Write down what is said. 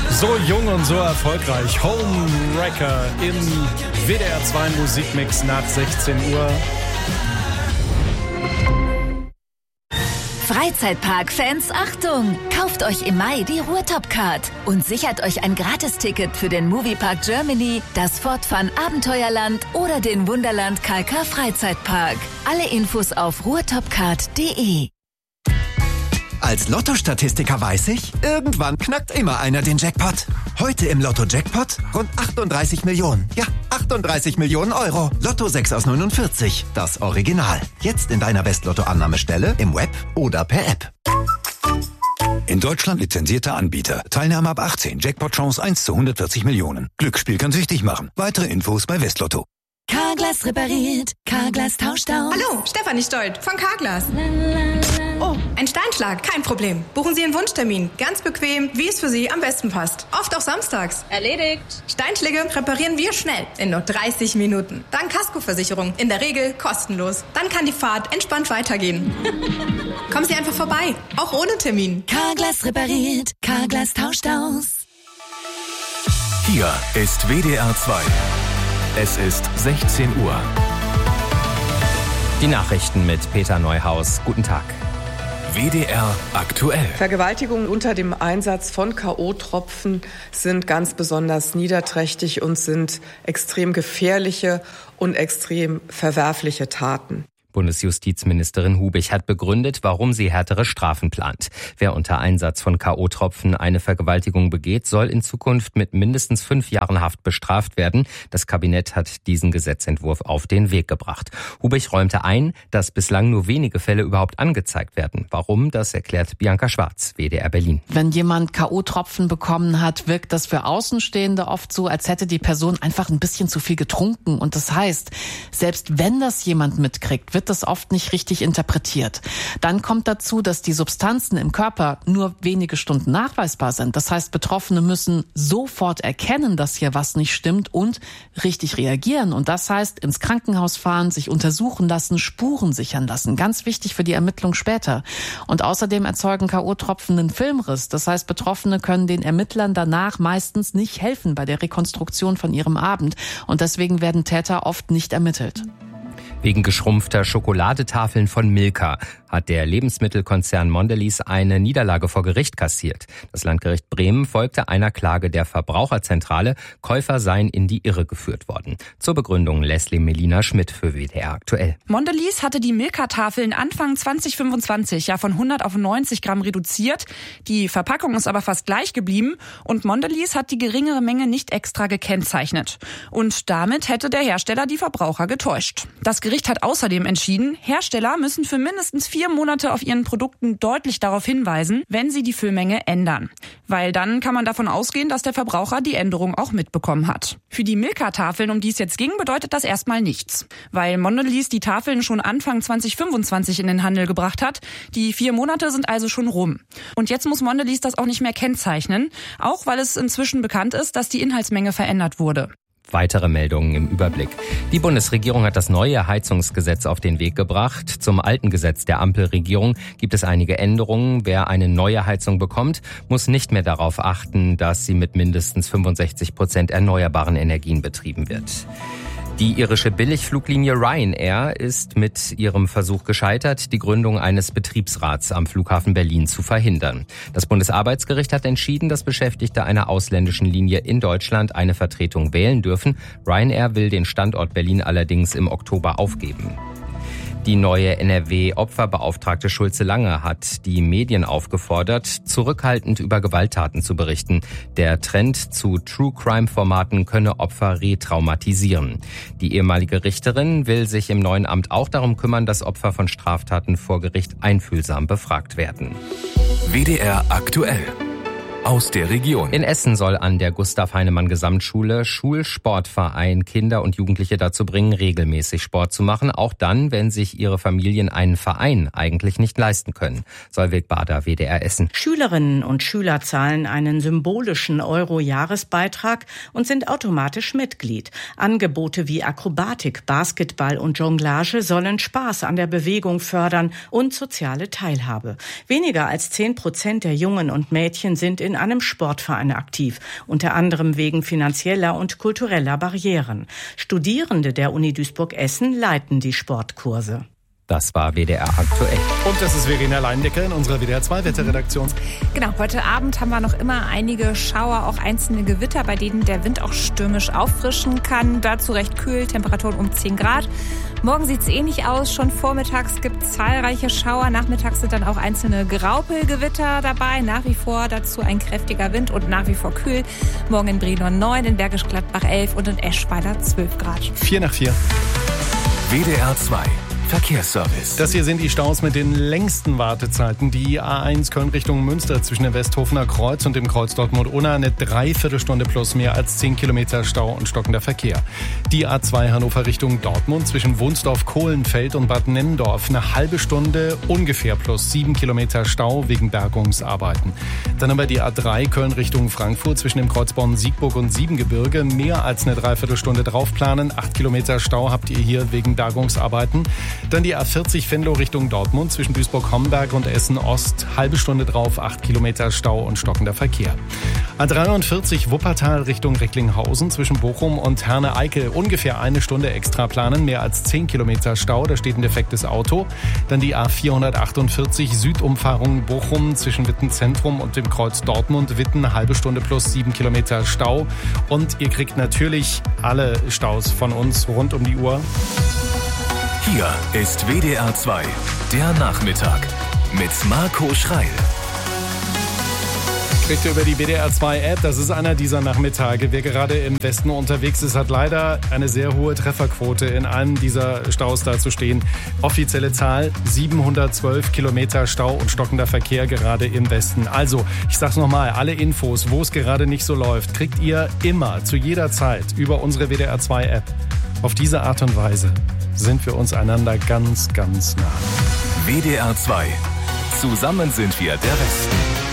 So jung und so erfolgreich. Homewrecker im WDR 2 Musikmix nach 16 Uhr. Freizeitpark-Fans, Achtung! Kauft euch im Mai die Ruhrtop-Card und sichert euch ein Gratisticket für den Moviepark Germany, das Fortfun Abenteuerland oder den Wunderland Kalkar Freizeitpark. Alle Infos auf ruhrtopcard.de. Als Lotto-Statistiker weiß ich, irgendwann knackt immer einer den Jackpot. Heute im Lotto-Jackpot rund 38 Millionen. Ja, 38 Millionen Euro. Lotto 6 aus 49, das Original. Jetzt in deiner West-Lotto-Annahmestelle, im Web oder per App. In Deutschland lizenzierter Anbieter. Teilnahme ab 18. Jackpot-Chance 1 zu 140 Millionen. Glücksspiel kann süchtig machen. Weitere Infos bei Westlotto. Carglass repariert, Carglass tauscht aus. Hallo, Stefanie Stolt von Carglass. Oh, ein Steinschlag, kein Problem. Buchen Sie einen Wunschtermin. Ganz bequem, wie es für Sie am besten passt. Oft auch samstags. Erledigt. Steinschläge reparieren wir schnell, in nur 30 Minuten. Dank Kaskoversicherung, in der Regel kostenlos. Dann kann die Fahrt entspannt weitergehen. Kommen Sie einfach vorbei, auch ohne Termin. Carglass repariert, Carglass tauscht aus. Hier ist WDR 2. Es ist 16 Uhr. Die Nachrichten mit Peter Neuhaus. Guten Tag. WDR aktuell. Vergewaltigungen unter dem Einsatz von K.O.-Tropfen sind ganz besonders niederträchtig und sind extrem gefährliche und extrem verwerfliche Taten. Bundesjustizministerin Hubich hat begründet, warum sie härtere Strafen plant. Wer unter Einsatz von K.O.-Tropfen eine Vergewaltigung begeht, soll in Zukunft mit mindestens 5 Jahren Haft bestraft werden. Das Kabinett hat diesen Gesetzentwurf auf den Weg gebracht. Hubich räumte ein, dass bislang nur wenige Fälle überhaupt angezeigt werden. Warum, das erklärt Bianca Schwarz, WDR Berlin. Wenn jemand K.O.-Tropfen bekommen hat, wirkt das für Außenstehende oft so, als hätte die Person einfach ein bisschen zu viel getrunken. Und das heißt, selbst wenn das jemand mitkriegt, wird das oft nicht richtig interpretiert. Dann kommt dazu, dass die Substanzen im Körper nur wenige Stunden nachweisbar sind. Das heißt, Betroffene müssen sofort erkennen, dass hier was nicht stimmt und richtig reagieren. Und das heißt, ins Krankenhaus fahren, sich untersuchen lassen, Spuren sichern lassen. Ganz wichtig für die Ermittlung später. Und außerdem erzeugen K.O.-Tropfen einen Filmriss. Das heißt, Betroffene können den Ermittlern danach meistens nicht helfen bei der Rekonstruktion von ihrem Abend. Und deswegen werden Täter oft nicht ermittelt. Wegen geschrumpfter Schokoladetafeln von Milka hat der Lebensmittelkonzern Mondelez eine Niederlage vor Gericht kassiert. Das Landgericht Bremen folgte einer Klage der Verbraucherzentrale. Käufer seien in die Irre geführt worden. Zur Begründung Leslie Melina Schmidt für WDR aktuell. Mondelez hatte die Milka-Tafeln Anfang 2025 ja von 100 auf 90 Gramm reduziert. Die Verpackung ist aber fast gleich geblieben und Mondelez hat die geringere Menge nicht extra gekennzeichnet. Und damit hätte der Hersteller die Verbraucher getäuscht. Das Gericht hat außerdem entschieden, Hersteller müssen für mindestens 4 Monate auf ihren Produkten deutlich darauf hinweisen, wenn sie die Füllmenge ändern. Weil dann kann man davon ausgehen, dass der Verbraucher die Änderung auch mitbekommen hat. Für die Milka-Tafeln, um die es jetzt ging, bedeutet das erstmal nichts. Weil Mondelez die Tafeln schon Anfang 2025 in den Handel gebracht hat. Die 4 Monate sind also schon rum. Und jetzt muss Mondelez das auch nicht mehr kennzeichnen, auch weil es inzwischen bekannt ist, dass die Inhaltsmenge verändert wurde. Weitere Meldungen im Überblick. Die Bundesregierung hat das neue Heizungsgesetz auf den Weg gebracht. Zum alten Gesetz der Ampelregierung gibt es einige Änderungen. Wer eine neue Heizung bekommt, muss nicht mehr darauf achten, dass sie mit mindestens 65% erneuerbaren Energien betrieben wird. Die irische Billigfluglinie Ryanair ist mit ihrem Versuch gescheitert, die Gründung eines Betriebsrats am Flughafen Berlin zu verhindern. Das Bundesarbeitsgericht hat entschieden, dass Beschäftigte einer ausländischen Linie in Deutschland eine Vertretung wählen dürfen. Ryanair will den Standort Berlin allerdings im Oktober aufgeben. Die neue NRW-Opferbeauftragte Schulze Lange hat die Medien aufgefordert, zurückhaltend über Gewalttaten zu berichten. Der Trend zu True-Crime-Formaten könne Opfer retraumatisieren. Die ehemalige Richterin will sich im neuen Amt auch darum kümmern, dass Opfer von Straftaten vor Gericht einfühlsam befragt werden. WDR aktuell. Aus der Region. In Essen soll an der Gustav-Heinemann-Gesamtschule Schulsportverein Kinder und Jugendliche dazu bringen, regelmäßig Sport zu machen, auch dann, wenn sich ihre Familien einen Verein eigentlich nicht leisten können. Solveig Bader, WDR Essen. Schülerinnen und Schüler zahlen einen symbolischen Euro-Jahresbeitrag und sind automatisch Mitglied. Angebote wie Akrobatik, Basketball und Jonglage sollen Spaß an der Bewegung fördern und soziale Teilhabe. Weniger als 10% der Jungen und Mädchen sind in in einem Sportverein aktiv, unter anderem wegen finanzieller und kultureller Barrieren. Studierende der Uni Duisburg-Essen leiten die Sportkurse. Das war WDR aktuell. Und das ist Verena Leindecker in unserer WDR 2 Wetterredaktion. Genau, heute Abend haben wir noch immer einige Schauer, auch einzelne Gewitter, bei denen der Wind auch stürmisch auffrischen kann. Dazu recht kühl, Temperaturen um 10 Grad. Morgen sieht es ähnlich aus. Schon vormittags gibt es zahlreiche Schauer. Nachmittags sind dann auch einzelne Graupelgewitter dabei. Nach wie vor dazu ein kräftiger Wind und nach wie vor kühl. Morgen in Brilon 9, in Bergisch Gladbach 11 und in Eschweiler 12 Grad. 4:04. WDR 2 Verkehrsservice. Das hier sind die Staus mit den längsten Wartezeiten. Die A1 Köln Richtung Münster zwischen dem Westhofener Kreuz und dem Kreuz Dortmund-Unna eine Dreiviertelstunde plus mehr als 10 Kilometer Stau und stockender Verkehr. Die A2 Hannover Richtung Dortmund zwischen Wunsdorf-Kohlenfeld und Bad Nennendorf eine halbe Stunde ungefähr plus 7 Kilometer Stau wegen Bergungsarbeiten. Dann haben wir die A3 Köln Richtung Frankfurt zwischen dem Kreuz Bonn-Siegburg und Siebengebirge mehr als eine Dreiviertelstunde draufplanen. 8 Kilometer Stau habt ihr hier wegen Bergungsarbeiten. Dann die A40 Venlo Richtung Dortmund zwischen Duisburg-Homberg und Essen-Ost. Halbe Stunde drauf, 8 Kilometer Stau und stockender Verkehr. A43 Wuppertal Richtung Recklinghausen zwischen Bochum und Herne-Eickel. Ungefähr eine Stunde extra planen, mehr als 10 Kilometer Stau. Da steht ein defektes Auto. Dann die A448 Südumfahrung Bochum zwischen Witten Zentrum und dem Kreuz Dortmund-Witten. Halbe Stunde plus 7 Kilometer Stau. Und ihr kriegt natürlich alle Staus von uns rund um die Uhr. Hier ist WDR 2, der Nachmittag mit Marco Schreil. Kriegt ihr über die WDR 2 App, das ist einer dieser Nachmittage. Wer gerade im Westen unterwegs ist, hat leider eine sehr hohe Trefferquote, in einem dieser Staus da zu stehen. Offizielle Zahl, 712 Kilometer Stau und stockender Verkehr gerade im Westen. Also, ich sag's nochmal, alle Infos, wo es gerade nicht so läuft, kriegt ihr immer, zu jeder Zeit über unsere WDR 2 App. Auf diese Art und Weise sind wir uns einander ganz, ganz nah. WDR 2. Zusammen sind wir der Westen.